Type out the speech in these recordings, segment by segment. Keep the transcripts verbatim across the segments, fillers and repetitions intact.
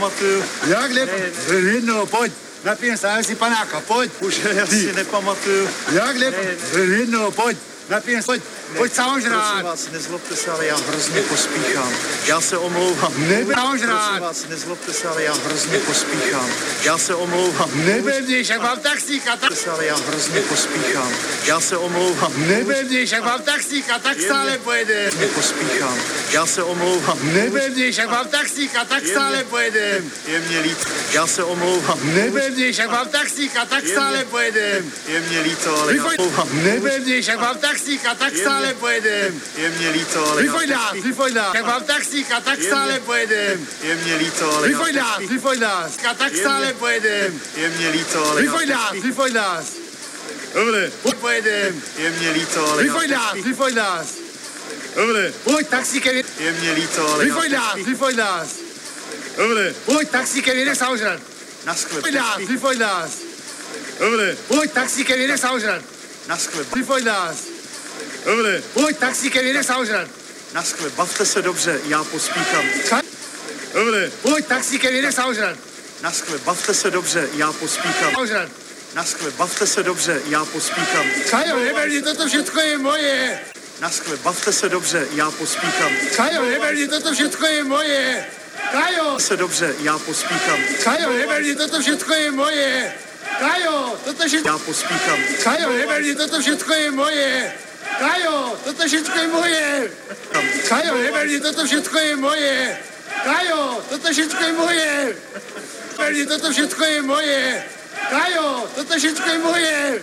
nepamatuju. Jak ne? Jedno, pojď. Napijeme se si panáka, pojď. Už já si nepamatuju. Jak ne? Jedno, pojď. Napijeme se, pojď. Pojď sám žrát. Prosím vás, nezlobte se, ale já hrozně pospíchám. Já se omlouvám. Neber sám žrát. Prosím vás, nezlobte se, ale já hrozně pospíchám. Já se omlouvám. Neberdíš, jak mám taxíka, tak... Ale já hrozně pospíchám. Já se omlouvám. Neberdíš, jak mám taxíka, tak stále pojedem. Hrozně pospíchám. Já se omlouvám. Neberdíš, jak mám taxíka, tak stále pojedem. Je mě líto. Já se omlouvám. Neberdíš, jak mám taxíka, tak stále pojedem. Je mě líto, ale já omlouvám. Neberdíš, jak mám taxíka, tak stále pojedem. Je mě líto, ale Vyfoď nás, vyfoď nás. Jak mám taxíka, tak stále pojedem. Je mě líto, ale Vyfoď nás, vyfoď nás. Tak stále pojedem. Je mě líto, ale Vyfoď nás, vyfoď nás. Dobre. Pojedem. Je mě líto, ale Vyfoď nás, vyfoď nás. Dobre. Pojď taxíkem. Je mě líto, ale Vyfoď nás, vyfoď nás. Dobre. Pojď taxíkem, jde samozřejmě. Na sklep. Vyfoď nás, vyfoď nás. Dobre. Pojď taxíkem, jde samozřejmě. Na sklep. Vyfoď nás. Dobre. Pojď taxíkem, jde samozřejmě. Na sklep. Bavte se dobře, já pospíchám. Dobre. Pojď taxíkem, jde samozřejmě. Na sklep. Bavte se dobře, já pospíchám. Samozřejmě. Na sklep. Bavte se dobře, já pospíchám. Kajo, neberni, toto všechno je moje. Na sklep. Bavte se dobře, já pospíchám. Kajo, neberni, toto všechno je moje. Kajo. Se dobře, já pospíchám. Kajo, neberni, toto všechno je moje. Kajo, toto všechno... Já pospíchám. Kajo, neberni, toto všechno je moje. Kajo, toto všechno je moje. Kajo, neberni, toto všechno je moje. Kajo, toto všechno je moje. Neberni, toto všechno je moje. Kajo, toto všechno je moje.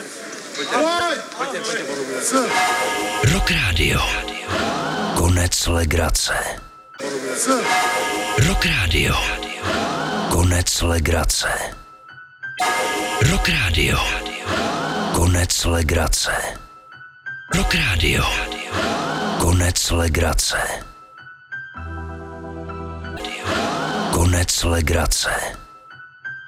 Pojď. Co? Rock Radio. Konec legrace. Co? Rock Radio. Konec legrace. Rock Radio. Konec legrace. Rock Radio. Konec legrace. Konec legrace.